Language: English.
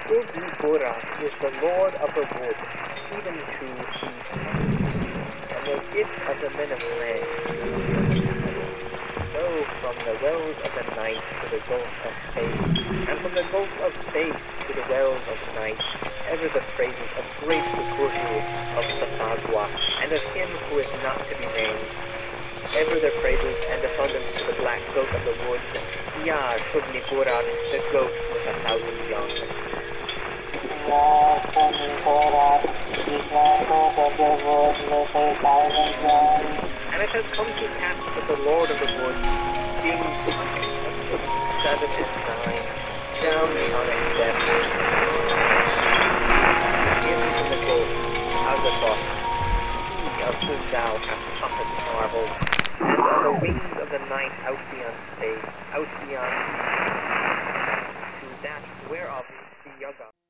Gogibora is the lord of the wood, even to and the gift of the men of land. So from the wells of the night to the gulf of space, and from the gulf of space to the wells of night, ever the praises of great Gugurtu of Sathagwa, and of him who is not to be named. Ever the praises and abundance to the black goat of the woods, Ya Shubnigurat, the goat with 1,000 young. And it has come to pass that the Lord of the woods, being 7 and 9, down Shanek death, into the gulf, Azathoth, he of whom thou hast often marveled, and on the wings of the night out beyond space, out beyond to that whereof the Yaga.